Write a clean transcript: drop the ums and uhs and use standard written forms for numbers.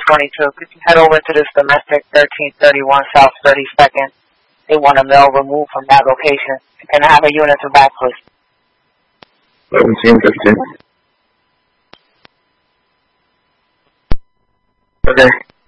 22. Could you head over to this domestic 1331 South 32nd? They want a male removed from that location. Can I have a unit to back, please? 1715. Okay.